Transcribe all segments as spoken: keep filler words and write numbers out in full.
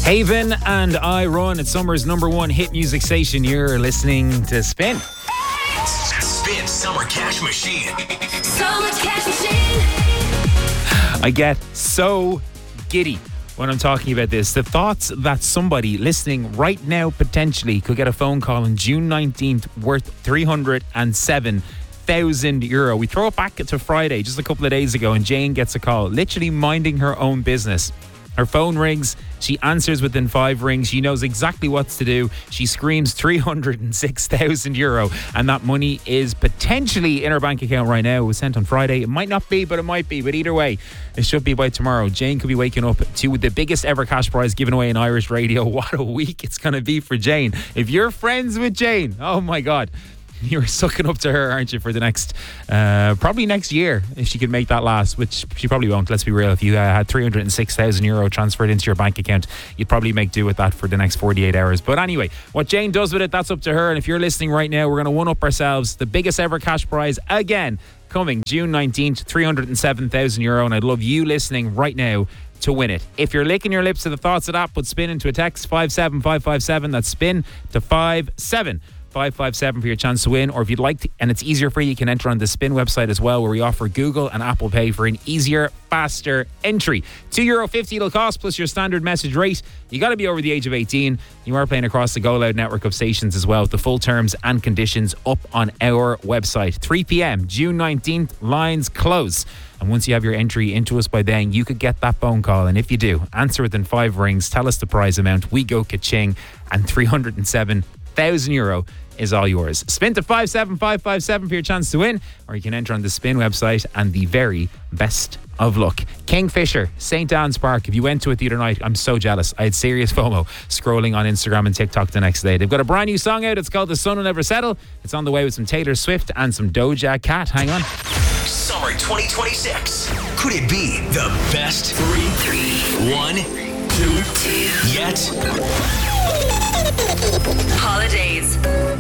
Haven and I Run at Summer's number one hit music station. You're listening to Spin. Spin Summer Cash Machine. Summer Cash Machine. I get so giddy when I'm talking about this. The thoughts that somebody listening right now potentially could get a phone call on June nineteenth worth three hundred seven thousand euro. We throw it back to Friday, just a couple of days ago, and Jane gets a call, literally minding her own business. Her phone rings. She answers within five rings. She knows exactly what to do. She screams three hundred six thousand euro, and that money is potentially in her bank account right now. It was sent on Friday. It might not be, but it might be. But either way, it should be by tomorrow. Jane could be waking up to the biggest ever cash prize given away in Irish radio. What a week it's going to be for Jane. If you're friends with Jane, oh my God, you're sucking up to her, aren't you, for the next, uh, probably next year, if she could make that last, which she probably won't, let's be real. If you uh, had three hundred six thousand euro transferred into your bank account, you'd probably make do with that for the next forty-eight hours. But anyway, what Jane does with it, that's up to her. And if you're listening right now, we're going to one-up ourselves. The biggest ever cash prize, again, coming June nineteenth, three hundred seven thousand euro. And I'd love you listening right now to win it. If you're licking your lips to the thoughts of that, put spin into a text, five seven five five seven. That's spin to five seven five five seven for your chance to win. Or if you'd like to, and it's easier for you, you can enter on the Spin website as well, where we offer Google and Apple Pay for an easier, faster entry. two euro fifty it'll cost, plus your standard message rate. You got to be over the age of eighteen. You are playing across the Go Loud network of stations as well. The full terms and conditions up on our website. three p.m. June nineteenth, lines close. And once you have your entry into us by then, you could get that phone call. And if you do, answer within five rings, tell us the prize amount, we go ka-ching, and three hundred seven thousand euro is all yours. Spin to five seven five five seven for your chance to win, or you can enter on the Spin website. And the very best of luck. Kingfisher, Saint Anne's Park. If you went to it the other night, I'm so jealous. I had serious FOMO scrolling on Instagram and TikTok the next day. They've got a brand new song out. It's called The Sun Will Never Settle. It's on the way with some Taylor Swift and some Doja Cat. Hang on. Summer twenty twenty-six. Could it be the best three, three, one, two, two yet? Holidays,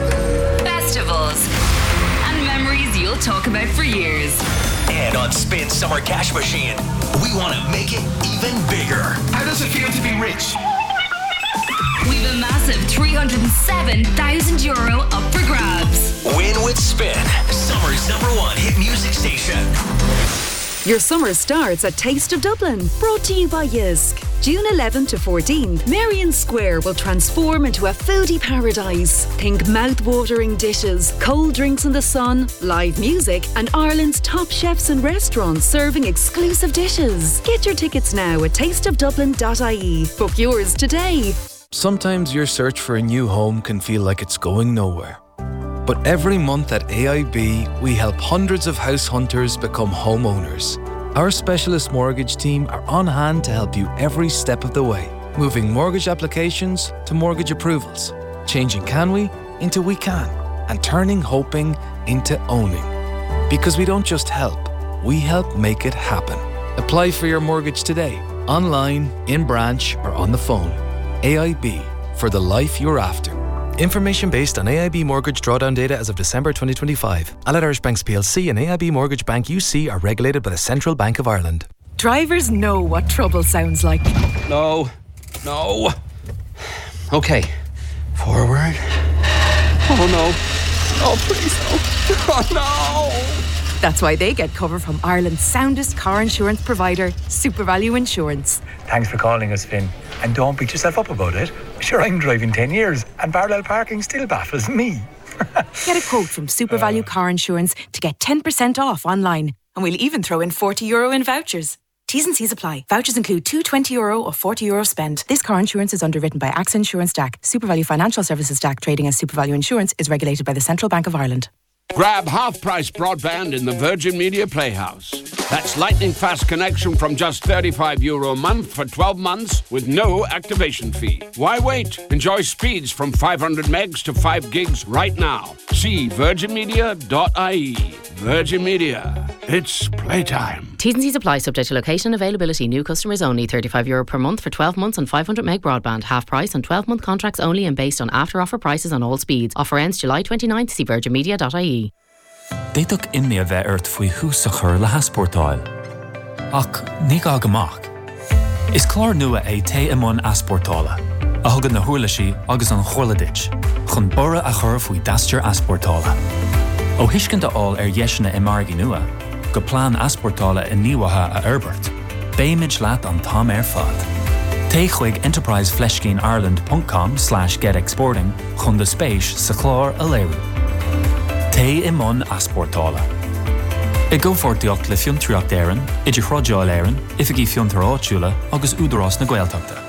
festivals, and memories you'll talk about for years. And on Spin Summer Cash Machine, we want to make it even bigger. How does it feel to be rich? We've a massive three hundred seven thousand euro up for grabs. Win with Spin, Summer's number one hit music station. Your summer starts at Taste of Dublin, brought to you by Yisk. June eleventh to fourteenth, Merrion Square will transform into a foodie paradise. Think mouth-watering dishes, cold drinks in the sun, live music, and Ireland's top chefs and restaurants serving exclusive dishes. Get your tickets now at taste of dublin dot I E. Book yours today. Sometimes your search for a new home can feel like it's going nowhere. But every month at A I B, we help hundreds of house hunters become homeowners. Our specialist mortgage team are on hand to help you every step of the way, moving mortgage applications to mortgage approvals, changing can we into we can, and turning hoping into owning. Because we don't just help, we help make it happen. Apply for your mortgage today, online, in branch, or on the phone. A I B, for the life you're after. Information based on A I B mortgage drawdown data as of December twenty twenty-five. Allied Irish Banks P L C and A I B Mortgage Bank U C are regulated by the Central Bank of Ireland. Drivers know what trouble sounds like. No, no. Okay, forward. Oh no. Oh please no. Oh no. That's why they get cover from Ireland's soundest car insurance provider, SuperValue Insurance. Thanks for calling us, Finn. And don't beat yourself up about it. Sure, I'm driving ten years and parallel parking still baffles me. Get a quote from SuperValue uh, Car Insurance to get ten percent off online. And we'll even throw in forty euro in vouchers. T's and C's apply. Vouchers include two twenty euro or forty euro spend. This car insurance is underwritten by A X A Insurance D A C. SuperValue Financial Services D A C, trading as SuperValue Insurance, is regulated by the Central Bank of Ireland. Grab half-price broadband in the Virgin Media Playhouse. That's lightning-fast connection from just thirty-five euro a month for twelve months with no activation fee. Why wait? Enjoy speeds from five hundred megs to five gigs right now. See virgin media dot I E. Virgin Media. It's playtime. T's and C's apply, subject to location and availability. New customers only. thirty-five euro per month for twelve months and five hundred meg broadband. Half price on twelve month contracts only and based on after offer prices on all speeds. Offer ends July twenty-ninth. See virgin media dot I E. Déadach imní a bheith ort faoi hús a chur le haspórtáil. Ach, ní gá go mac. Is chlár nua é té imón asportála. A thugad na thuirlaisí agus an chorladit. Chun bora a chur faoi dasteir asportála. Ó hiiscin de áil ar dheisina i margaí nua, go plán asportála in níomhatha a Herbert. Béimid leat an tám ar fad. Té chuig enterprisefleshgaineIreland.com slash getexporting chun de spéis sa chlár a léirú. Té imón asportála. I go fortiocht le fiontriacht éireann, idir chrodáil éireann, ifigí fiontar áitiúla agus údarás na Gaeltachta.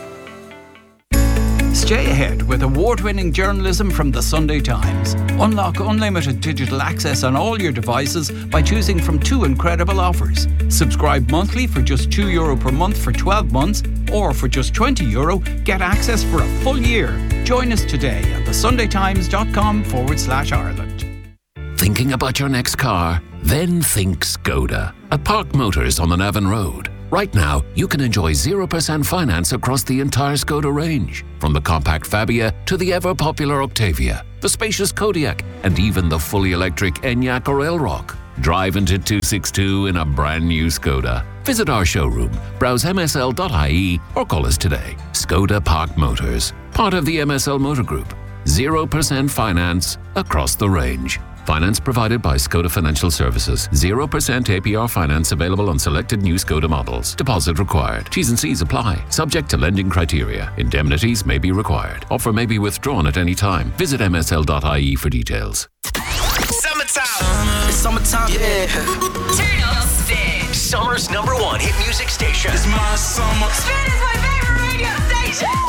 Stay ahead with award-winning journalism from the Sunday Times. Unlock unlimited digital access on all your devices by choosing from two incredible offers. Subscribe monthly for just two euro per month for twelve months, or for just twenty euro, get access for a full year. Join us today at thesundaytimes.com forward slash Ireland. Thinking about your next car? Then think Skoda. At Park Motors on the Navan Road. Right now, you can enjoy zero percent finance across the entire Skoda range. From the compact Fabia to the ever-popular Octavia, the spacious Kodiaq, and even the fully electric Enyaq or Elrock. Drive into two sixty-two in a brand new Skoda. Visit our showroom, browse m s l dot i e or call us today. Skoda Park Motors, part of the M S L Motor Group. zero percent finance across the range. Finance provided by Skoda Financial Services. zero percent A P R finance available on selected new Skoda models. Deposit required. T's and C's apply. Subject to lending criteria. Indemnities may be required. Offer may be withdrawn at any time. Visit m s l dot i e for details. Summertime. It's summertime, yeah. Turn up Spin. Summer's number one hit music station. It's my summer. Spin is my favorite radio station.